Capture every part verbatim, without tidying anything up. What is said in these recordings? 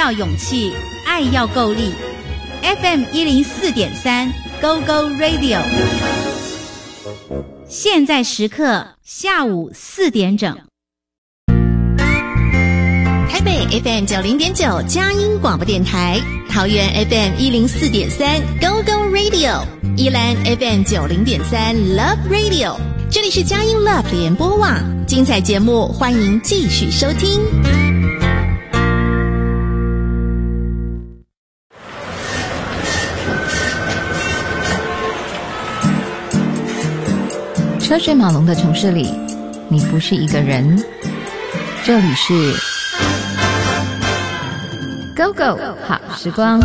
要勇气，爱要够力。F M 一零四点三 Go Go Radio， 现在时刻下午四点整。 台北 F M 九零点九佳音广播电台，桃园 F M 一零四点三 Go Go Radio， 宜兰 F M 九零点三 Love Radio， 这里是佳音 Love 联播网，精彩节目欢迎继续收听。 车水马龙的城市里，你不是一个人。这里是 Go Go 好时光，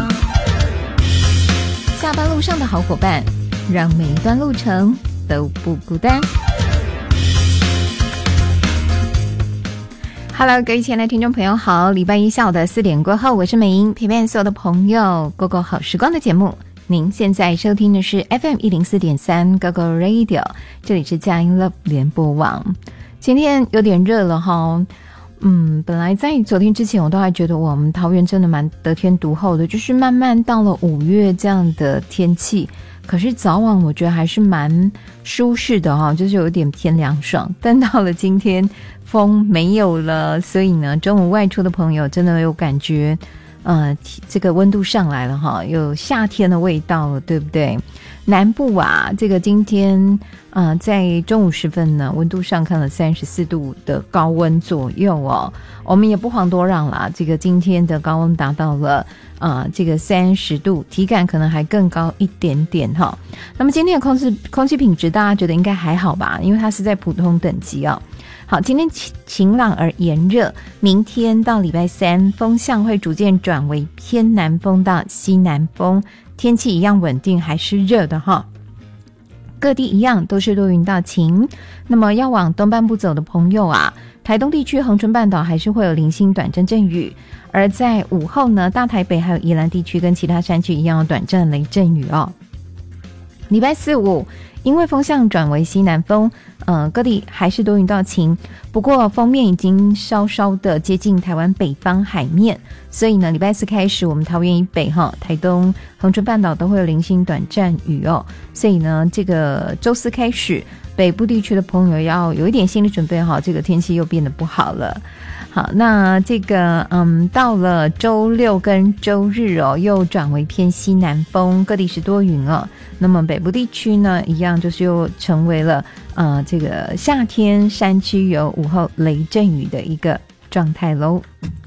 下班路上的好伙伴，让每一段路程都不孤单。Hello， 各位亲爱的听众朋友好，礼拜一下午的四点过后，我是美英，陪伴所有的朋友 Go Go 好时光的节目。您现在收听的是 F M 一零四点三 Go Go Radio， 这里是佳音 Love 联播网。今天有点热了哈，嗯，本来在昨天之前我都还觉得我们桃园真的蛮得天独厚的，就是慢慢到了五月这样的天气，可是早晚我觉得还是蛮舒适的哈，就是有点偏凉爽。但到了今天风没有了，所以呢中午外出的朋友真的有感觉呃，这个温度上来了哈，有夏天的味道了，对不对？南部啊，这个今天呃，在中午时分呢，温度上看了三十四度的高温左右哦。我们也不遑多让啦，这个今天的高温达到了呃这个三十度，体感可能还更高一点点哈。那么今天的空气空气品质，大家觉得应该还好吧？因为它是在普通等级哦。好，今天晴朗而炎热，明天到礼拜三风向会逐渐转为偏南风到西南风，天气一样稳定，还是热的哈。各地一样都是多云到晴。那么要往东半部走的朋友啊，台东地区恒春半岛还是会有零星短暂阵雨，而在午后呢，大台北还有宜兰地区跟其他山区一样有短暂雷阵雨哦。礼拜四五因为风向转为西南风，呃，各地还是多云到晴，不过锋面已经稍稍的接近台湾北方海面，所以呢，礼拜四开始，我们桃园以北哈、台东、恒春半岛都会有零星短暂雨哦，所以呢，这个周四开始，北部地区的朋友要有一点心理准备哈，这个天气又变得不好了。好，那这个嗯，到了周六跟周日哦，又转为偏西南风，各地是多云哦。那么北部地区呢，一样就是又成为了呃这个夏天山区有午后雷阵雨的一个状态喽。